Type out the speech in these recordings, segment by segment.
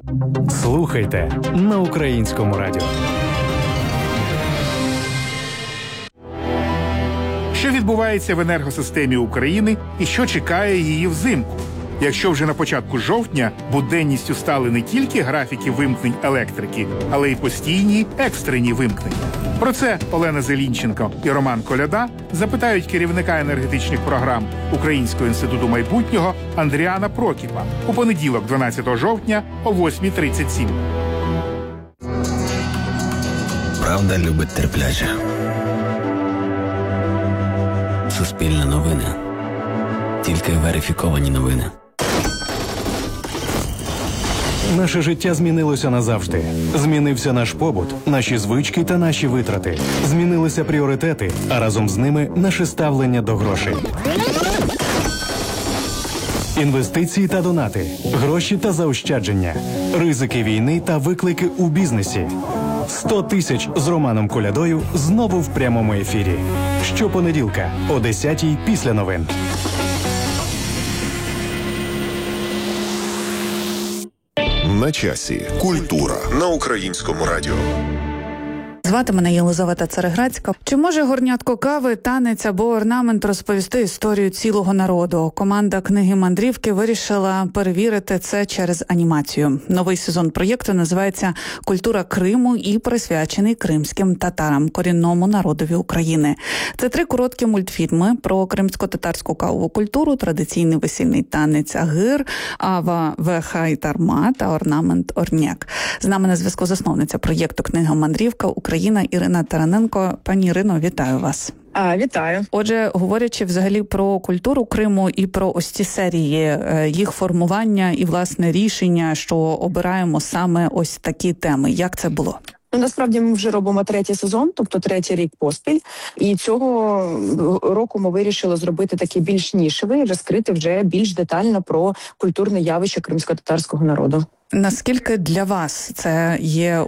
Слухайте на Українському радіо. Що відбувається в енергосистемі України і що чекає її взимку? Якщо вже на початку жовтня буденністю стали не тільки графіки вимкнень електрики, але й постійні екстрені вимкнення. Про це Олена Зелінченко і Роман Коляда запитають керівника енергетичних програм Українського інституту майбутнього Андріана Прокіпа у понеділок, 12 жовтня о 8:37. Правда любить терпляче. Суспільне новини. Тільки верифіковані новини. Наше життя змінилося назавжди. Змінився наш побут, наші звички та наші витрати. Змінилися пріоритети, а разом з ними наше ставлення до грошей. Інвестиції та донати, гроші та заощадження, ризики війни та виклики у бізнесі. 100 тисяч з Романом Колядою знову в прямому ефірі. Щопонеділка о 10:00 після новин. На часі. Культура на Українському радіо. Звати мене Єлизавета Цареградська. Чи може горнятко кави, танець або орнамент розповісти історію цілого народу? Команда книги «Мандрівки» вирішила перевірити це через анімацію. Новий сезон проєкту називається «Культура Криму» і присвячений кримським татарам, корінному народові України. Це 3 короткі мультфільми про кримсько-татарську кавову культуру, традиційний весільний танець агир, ава вехай тарма та орнамент орняк. З нами на зв'язку засновниця проєкту «Книга «Мандрівка» Україна Ірина Тараненко. Пані Ірино, вітаю вас. Вітаю. Отже, говорячи взагалі про культуру Криму і про ось ці серії, їх формування і, власне, рішення, що обираємо саме ось такі теми. Як це було? Насправді ми вже робимо 3-й сезон, тобто 3-й рік поспіль. І цього року ми вирішили зробити такий більш нішевий, розкрити вже більш детально про культурне явище кримсько-татарського народу. Наскільки для вас це є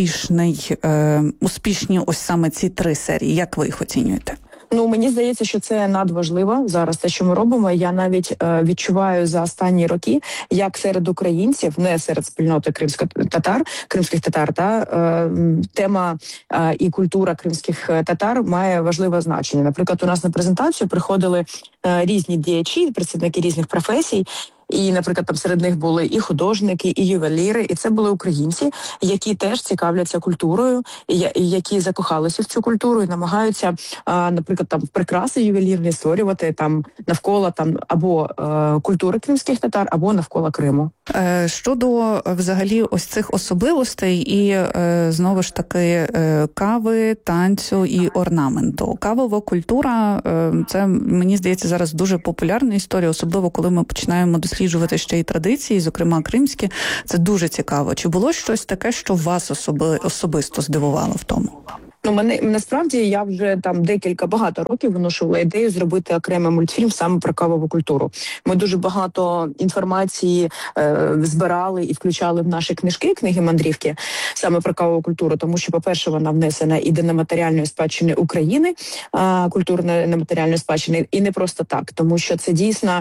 успішні ось саме ці 3 серії? Як ви їх оцінюєте? Мені здається, що це надважливо зараз те, що ми робимо. Я навіть відчуваю за останні роки, як серед українців, не серед спільноти кримських татар, тема і культура кримських татар має важливе значення. Наприклад, у нас на презентацію приходили різні діячі, представники різних професій. І, наприклад, там серед них були і художники, і ювеліри, і це були українці, які теж цікавляться культурою, і які закохалися в цю культуру і намагаються, наприклад, там прикраси ювелірні створювати там навколо там або культури кримських татар, або навколо Криму. Щодо взагалі ось цих особливостей і знову ж таки кави, танцю і орнаменту. Кавова культура це, мені здається, зараз дуже популярна історія, особливо коли ми починаємо досліджувати ще й традиції, зокрема кримські. Це дуже цікаво. Чи було щось таке, що вас особисто здивувало в тому? Насправді я вже там багато років виношувала ідею зробити окремий мультфільм саме про кавову культуру. Ми дуже багато інформації збирали і включали в наші книги «Мандрівки» саме про кавову культуру, тому що, по-перше, вона внесена і до нематеріальної спадщини України, культурної нематеріальної спадщини, і не просто так, тому що це дійсно,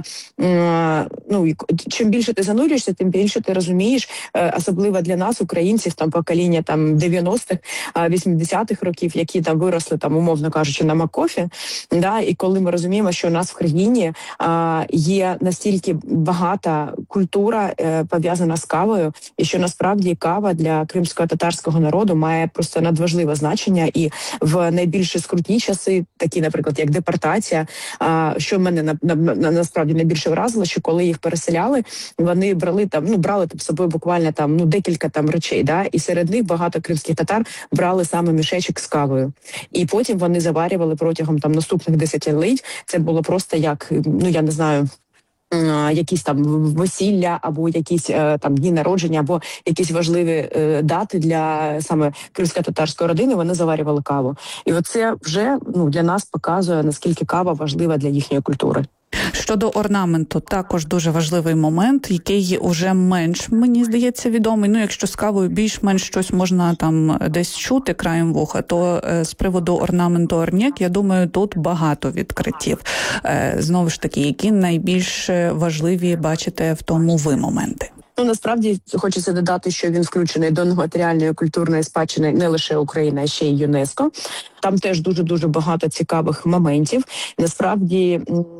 чим більше ти занурюєшся, тим більше ти розумієш, особливо для нас, українців, там покоління там 90-х, 80-х років, які там виросли, там, умовно кажучи, на Макофі, і коли ми розуміємо, що у нас в країні є настільки багата культура пов'язана з кавою, і що насправді кава для кримсько-татарського народу має просто надважливе значення, і в найбільш скрутні часи, такі, наприклад, як депортація, що мене насправді найбільше вразило, що коли їх переселяли, вони брали з собою буквально декілька речей, і серед них багато кримських татар брали саме мішечок з кавою. І потім вони заварювали протягом наступних десятиліть. Це було просто як, я не знаю, якісь там весілля, або якісь там дні народження, або якісь важливі дати для саме кримсько-татарської родини, вони заварювали каву. І оце вже для нас показує, наскільки кава важлива для їхньої культури. Щодо орнаменту, також дуже важливий момент, який уже менш, мені здається, відомий. Якщо з кавою більш-менш щось можна там десь чути краєм вуха, то з приводу орнаменту орняк, я думаю, тут багато відкриттів. Знову ж таки, які найбільш важливі бачите в тому ви моменти? Ну, насправді, хочеться додати, що він включений до нематеріальної культурної спадщини не лише України, а ще й ЮНЕСКО. Там теж дуже-дуже багато цікавих моментів. Насправді,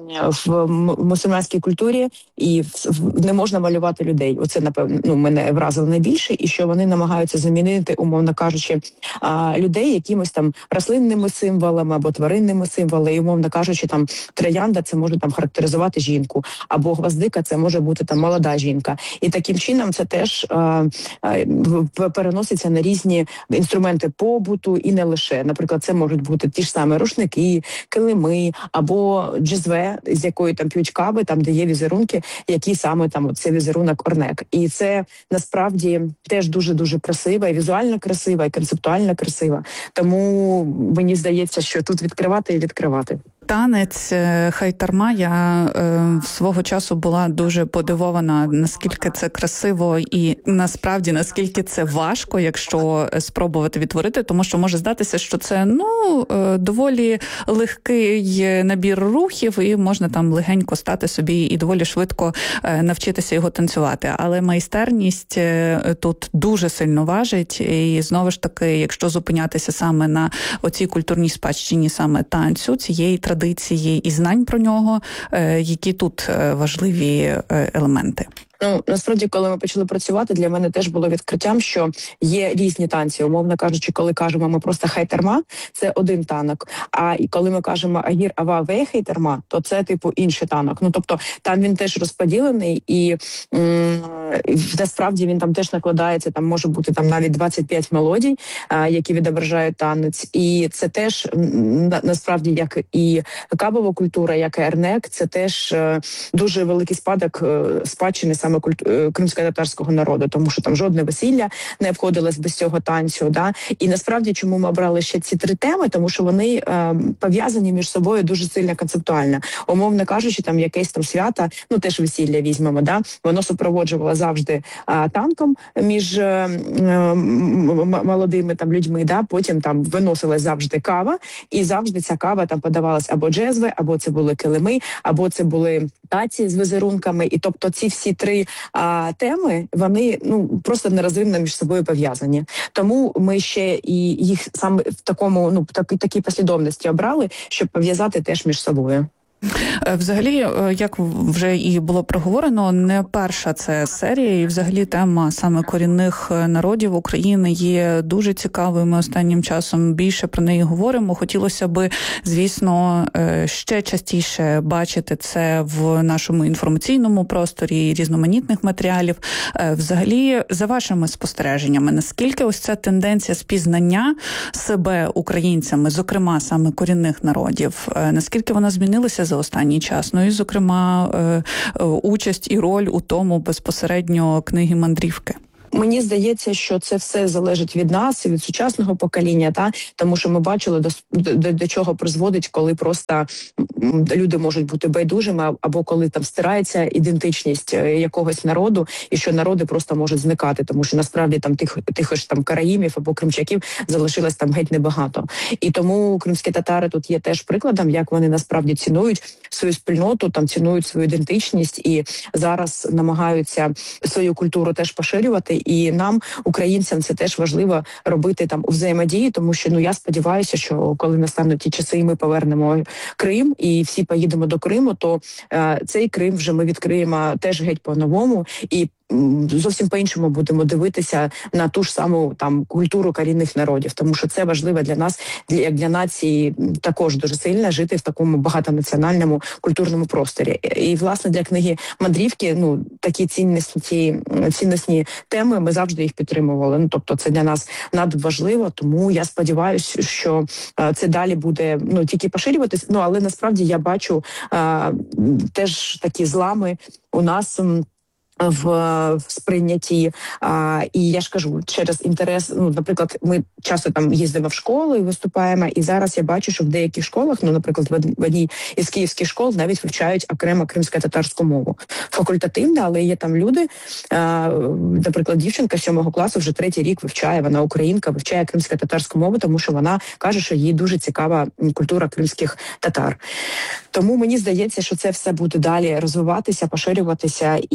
в мусульманській культурі не можна малювати людей. Оце, напевно, мене вразило найбільше, і що вони намагаються замінити, умовно кажучи, людей якимось там рослинними символами або тваринними символами. І, умовно кажучи, там троянда це може там характеризувати жінку, або гвоздика це може бути там молода жінка. І таким чином це теж переноситься на різні інструменти побуту і не лише. Наприклад, це можуть бути ті ж самі рушники, килими або джезве, з якої там п'ють кави, там де є візерунки, які саме там це візерунок орнек. І це насправді теж дуже-дуже красиво, і візуально красиво, і концептуально красиво. Тому мені здається, що тут відкривати і відкривати. Танець хайтарма, я свого часу була дуже подивована, наскільки це красиво і насправді наскільки це важко, якщо спробувати відтворити, тому що може здатися, що це доволі легкий набір рухів і можна там легенько стати собі і доволі швидко навчитися його танцювати. Але майстерність тут дуже сильно важить, і знову ж таки, якщо зупинятися саме на оцій культурній спадщині саме танцю, цієї традиції і знань про нього, які тут важливі елементи. Ну, насправді, коли ми почали працювати, для мене теж було відкриттям, що є різні танці. Умовно кажучи, коли кажемо ми просто хайтарма, це один танок. А коли ми кажемо агір ава вей хайтарма, то це типу інший танок. Ну, тобто там він теж розподілений і насправді він там теж накладається, там може бути там навіть 25 мелодій, які відображають танець. І це теж насправді, як і кабова культура, як і ернек, це теж дуже великий спадок спадщини саме кримсько-татарського народу, тому що там жодне весілля не обходилось без цього танцю. Да? І насправді, чому ми обрали ще ці три теми, тому що вони пов'язані між собою дуже сильно концептуально. Умовно кажучи, там якесь там свято, ну теж весілля візьмемо, да? Воно супроводжувало завжди танком між молодими там людьми, да? Потім там виносилась завжди кава, і завжди ця кава там подавалась або джезви, або це були килими, або це були таці з візерунками. І тобто ці всі три теми, вони просто нерозривно між собою пов'язані. Тому ми ще і їх саме в такому, такій послідовності обрали, щоб пов'язати теж між собою. Взагалі, як вже і було проговорено, не перша це серія, і взагалі тема саме корінних народів України є дуже цікавою. Ми останнім часом більше про неї говоримо. Хотілося би, звісно, ще частіше бачити це в нашому інформаційному просторі різноманітних матеріалів. Взагалі, за вашими спостереженнями, наскільки ось ця тенденція спізнання себе українцями, зокрема саме корінних народів, наскільки вона змінилася за останній час? Ну і, зокрема, участь і роль у тому безпосередньо книги «Мандрівки». Мені здається, що це все залежить від нас і від сучасного покоління, тому що ми бачили, до чого призводить, коли просто люди можуть бути байдужими, або коли там стирається ідентичність якогось народу, і що народи просто можуть зникати, тому що насправді там тих ж там караїмів або кримчаків залишилось там геть небагато. І тому кримські татари тут є теж прикладом, як вони насправді цінують свою спільноту, там цінують свою ідентичність і зараз намагаються свою культуру теж поширювати. І нам, українцям, це теж важливо робити там у взаємодії, тому що я сподіваюся, що коли настануть ті часи, і ми повернемо Крим, і всі поїдемо до Криму, то цей Крим вже ми відкриємо теж геть по-новому і зовсім по-іншому будемо дивитися на ту ж саму там культуру корінних народів, тому що це важливо для нас, як для нації, також дуже сильно жити в такому багатонаціональному культурному просторі. І, власне, для книги «Мандрівки» такі цінностні теми, ми завжди їх підтримували. Тобто це для нас надважливо, тому я сподіваюся, що це далі буде тільки поширюватись. Але насправді я бачу теж такі злами у нас в сприйнятті, і я ж кажу, через інтерес, наприклад, ми часто там їздимо в школи і виступаємо, і зараз я бачу, що в деяких школах, наприклад, в одній із київських школ навіть вивчають окремо кримсько-татарську мову. Факультативно, але є там люди, наприклад, дівчинка 7 класу вже 3-й рік вивчає, вона українка, вивчає кримсько-татарську мову, тому що вона каже, що їй дуже цікава культура кримських татар. Тому мені здається, що це все буде далі розвиватися, поширюватися, і насправді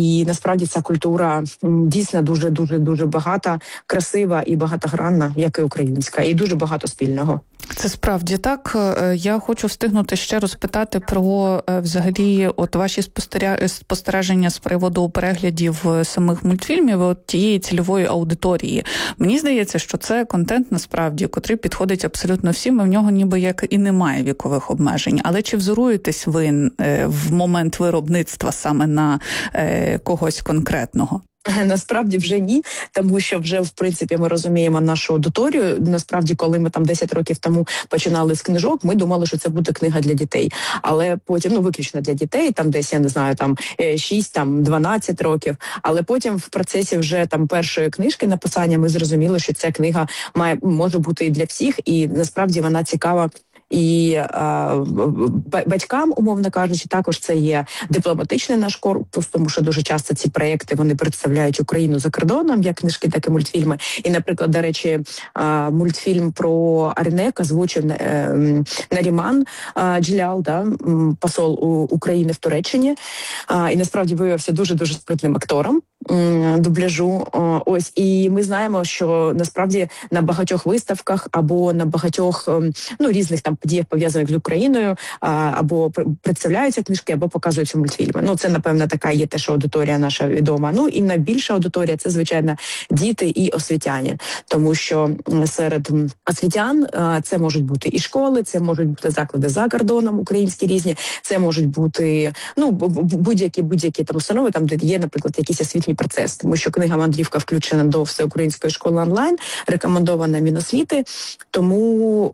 насправді ця культура дійсно дуже багата, красива і багатогранна, як і українська, і дуже багато спільного. Це справді так. Я хочу встигнути ще розпитати про взагалі от ваші спостереження з приводу переглядів самих мультфільмів от тієї цільової аудиторії. Мені здається, що це контент насправді, котрий підходить абсолютно всім, і в нього ніби як і немає вікових обмежень. Але чи взоруєтесь ви в момент виробництва саме на когось конкретного? Насправді вже ні, тому що вже, в принципі, ми розуміємо нашу аудиторію. Насправді, коли ми там 10 років тому починали з книжок, ми думали, що це буде книга для дітей. Але потім, виключно для дітей, там десь, я не знаю, там 6, там 12 років. Але потім в процесі вже там першої книжки написання ми зрозуміли, що ця книга може бути і для всіх, і насправді вона цікава і батькам, умовно кажучи, також це є дипломатичний наш корпус, тому що дуже часто ці проекти вони представляють Україну за кордоном, як книжки, так і мультфільми. І, наприклад, до речі, мультфільм про Арнек озвучив Наріман Джилял, посол України в Туреччині, і насправді виявився дуже спритним актором дубляжу. Ось, і ми знаємо, що насправді на багатьох виставках або на багатьох різних там подіях, пов'язаних з Україною, або представляються книжки, або показуються мультфільми. Це, напевно, така є теж аудиторія наша відома. І найбільша аудиторія – це, звичайно, діти і освітяні. Тому що серед освітян це можуть бути і школи, це можуть бути заклади за кордоном, українські різні, це можуть бути будь-які там установи, там, де є, наприклад, якісь освітні процес. Тому що книга «Мандрівка» включена до Всеукраїнської школи онлайн, рекомендована Міносвіти. Тому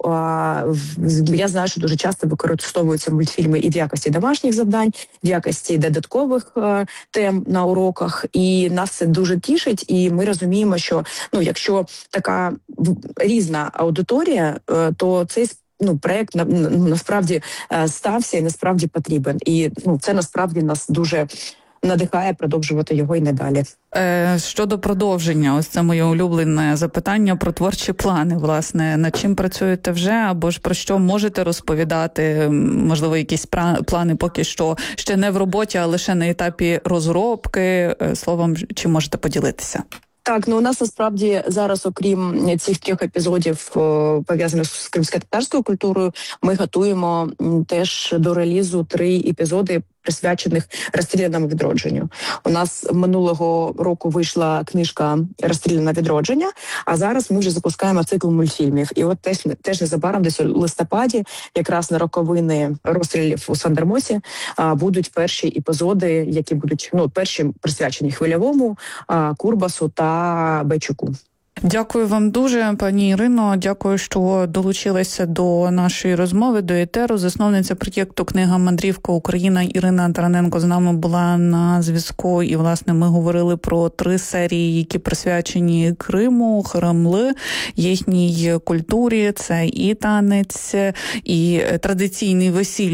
я знаю, що дуже часто використовуються мультфільми і в якості домашніх завдань, в якості додаткових тем на уроках. І нас це дуже тішить, і ми розуміємо, що якщо така різна аудиторія, то цей проект насправді стався і насправді потрібен. І це насправді нас дуже надихає продовжувати його і надалі. Щодо продовження, ось це моє улюблене запитання про творчі плани, власне. Над чим працюєте вже, або ж про що можете розповідати? Можливо, якісь плани поки що ще не в роботі, а лише на етапі розробки. Словом, чи можете поділитися? Так, у нас насправді зараз, окрім цих 3 епізодів, пов'язаних з кримськотатарською культурою, ми готуємо теж до релізу 3 епізоди, присвячених розстріляному відродженню. У нас минулого року вийшла книжка «Розстріляне відродження», а зараз ми вже запускаємо цикл мультфільмів. І от теж незабаром, десь у листопаді, якраз на роковини розстрілів у Сандермосі, будуть перші епізоди, які будуть перші присвячені Хвильовому, Курбасу та Бойчуку. Дякую вам дуже, пані Ірино. Дякую, що долучилися до нашої розмови, до етеру. Засновниця проєкту «Книга Мандрівка Україна» Ірина Тараненко з нами була на зв'язку. І, власне, ми говорили про 3 серії, які присвячені Криму, Харамли, їхній культурі. Це і танець, і традиційний весілля